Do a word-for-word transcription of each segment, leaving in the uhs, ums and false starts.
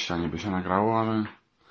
ścianie by się nagrało, ale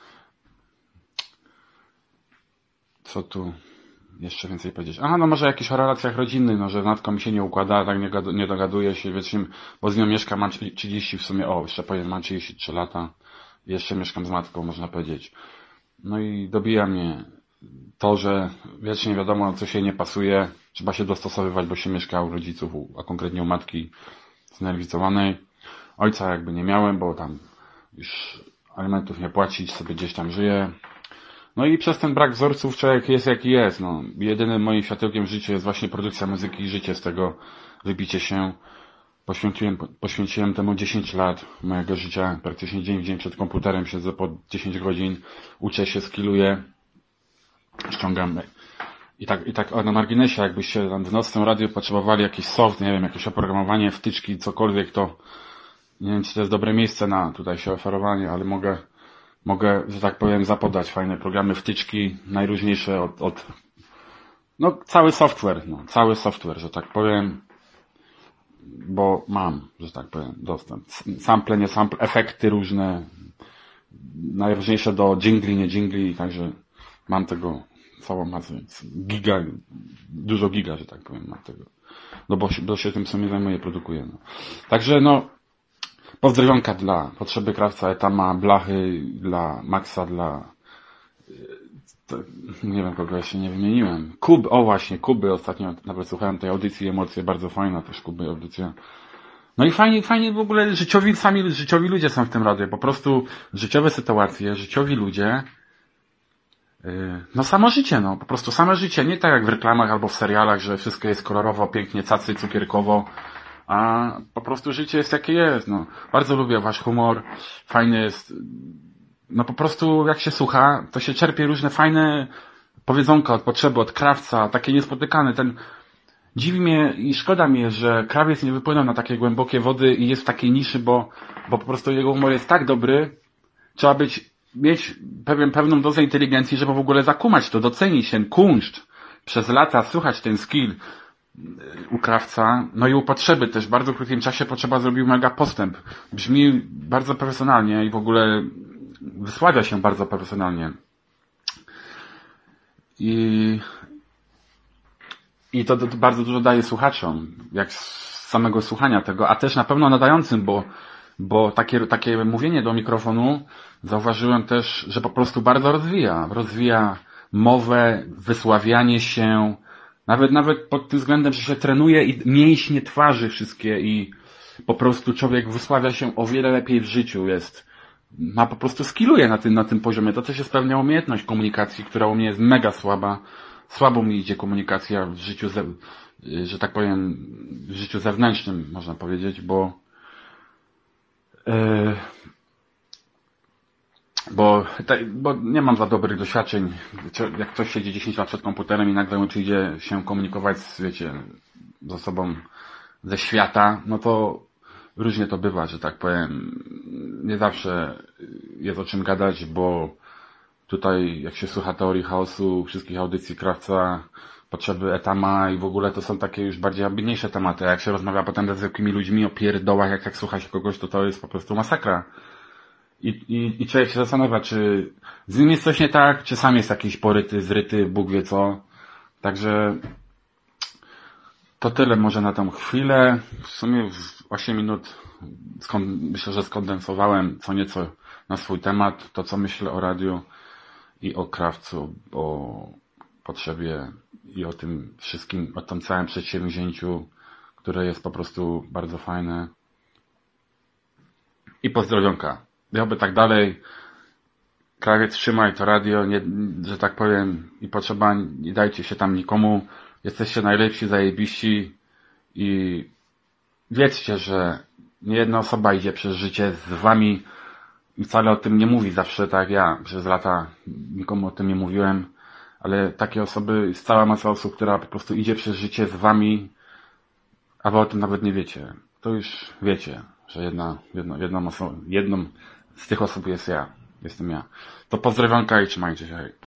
co tu jeszcze więcej powiedzieć? Aha, no może jakieś o relacjach rodzinnych, no że matką mi się nie układa, tak nie, gadu, nie dogaduje się, wiecie, bo z nią mieszkam, mam trzydzieści w sumie, o, jeszcze powiem, mam trzydzieści trzy lata, jeszcze mieszkam z matką, można powiedzieć. No i dobija mnie to, że wiecznie wiadomo, co się nie pasuje, trzeba się dostosowywać, bo się mieszka u rodziców, a konkretnie u matki znerwicowanej. Ojca jakby nie miałem, bo tam już alimentów nie płacić, sobie gdzieś tam żyje. No i przez ten brak wzorców człowiek jest jaki jest. No, jedynym moim światełkiem w życiu jest właśnie produkcja muzyki i życie z tego, wybicie się. Poświęciłem, poświęciłem temu dziesięć lat mojego życia, praktycznie dzień w dzień przed komputerem siedzę po dziesięć godzin, uczę się, skilluję, ściągam. I tak, i tak na marginesie, jakbyście tam w nocnym radiu potrzebowali jakiś soft, nie wiem, jakieś oprogramowanie, wtyczki, cokolwiek, to nie wiem, czy to jest dobre miejsce na tutaj się oferowanie, ale mogę, mogę, że tak powiem, zapodać fajne programy, wtyczki, najróżniejsze od, od no cały software, no, cały software, że tak powiem, bo mam, że tak powiem, dostęp. Sample, nie sample, efekty różne, najróżniejsze do jingli, nie jingli, także mam tego całą masę, giga, dużo giga, że tak powiem, mam tego. No bo, bo się tym w sumie zajmuję, produkuję. No. Także no, pozdrowionka dla Potrzeby Krawca, Etama, Blachy, dla Maxa, dla to, nie wiem kogo jeszcze nie wymieniłem. Kuby, o właśnie, Kuby ostatnio nawet słuchałem tej audycji, emocje bardzo fajna też Kuby audycja. No i fajnie, fajnie w ogóle życiowi, sami życiowi ludzie są w tym radiu. Po prostu życiowe sytuacje, życiowi ludzie. Yy, no samo życie, no. Po prostu same życie. Nie tak jak w reklamach albo w serialach, że wszystko jest kolorowo, pięknie, cacy, cukierkowo. A po prostu życie jest jakie jest, no. Bardzo lubię wasz humor. Fajny jest. No po prostu jak się słucha, to się czerpie różne fajne powiedzonka od Potrzeby, od Krawca, takie niespotykane. Ten dziwi mnie i szkoda mi jest, że Krawiec nie wypłynął na takie głębokie wody i jest w takiej niszy, bo, bo po prostu jego humor jest tak dobry, trzeba być, mieć pewien, pewną dozę inteligencji, żeby w ogóle zakumać to, docenić ten kunszt, przez lata słuchać ten skill u Krawca, no i u Potrzeby też. W bardzo krótkim czasie Potrzeba zrobił mega postęp. Brzmi bardzo profesjonalnie i w ogóle wysławia się bardzo profesjonalnie. I I to, to bardzo dużo daje słuchaczom, jak z samego słuchania tego, a też na pewno nadającym, bo, bo takie, takie mówienie do mikrofonu zauważyłem też, że po prostu bardzo rozwija. Rozwija mowę, wysławianie się, nawet, nawet pod tym względem, że się trenuje i mięśnie twarzy wszystkie i po prostu człowiek wysławia się o wiele lepiej w życiu, jest, ma po prostu skilluje na tym, na tym poziomie. To też jest pewna umiejętność komunikacji, która u mnie jest mega słaba. Słabo mi idzie komunikacja w życiu, ze, że tak powiem, w życiu zewnętrznym, można powiedzieć, bo yy, bo, bo nie mam za dobrych doświadczeń. Jak ktoś siedzi dziesięć lat przed komputerem i nagle uczy idzie się komunikować z, wiecie, z osobą ze świata, no to różnie to bywa, że tak powiem. Nie zawsze jest o czym gadać, bo tutaj, jak się słucha teorii chaosu, wszystkich audycji Krawca, Potrzeby, Etama i w ogóle to są takie już bardziej ambitniejsze tematy. A jak się rozmawia potem ze zwykłymi ludźmi o pierdołach, jak tak słucha się kogoś, to to jest po prostu masakra. I, i, i człowiek się zastanawia, czy z nim jest coś nie tak, czy sam jest jakiś poryty, zryty, Bóg wie co. Także to tyle może na tą chwilę. W sumie w osiem minut myślę, że skondensowałem co nieco na swój temat, to co myślę o radiu i o Krawcu, o Potrzebie i o tym wszystkim, o tym całym przedsięwzięciu, które jest po prostu bardzo fajne. I pozdrowionka. Miałby tak dalej. Krawiec, trzymaj to radio, nie, że tak powiem, i Potrzeba, nie dajcie się tam nikomu. Jesteście najlepsi, zajebiści i wiedzcie, że nie jedna osoba idzie przez życie z wami i wcale o tym nie mówi zawsze, tak jak ja przez lata nikomu o tym nie mówiłem, ale takie osoby, jest cała masa osób, która po prostu idzie przez życie z wami, a wy o tym nawet nie wiecie. To już wiecie, że jedna, jedno, jedną, osobą, jedną z tych osób jest ja, jestem ja. To pozdrowionka i trzymajcie się.